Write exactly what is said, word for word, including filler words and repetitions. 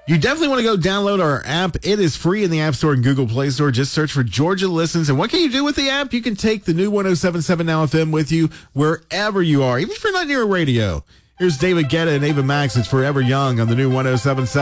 You definitely want to go download our app. It is free in the App Store and Google Play Store. Just search for Georgia Listens. And what can you do with the app? You can take the new one oh seven point seven Now F M with you wherever you are, even if you're not near a radio. Here's David Guetta and Ava Max. It's Forever Young on the new one oh seven point seven.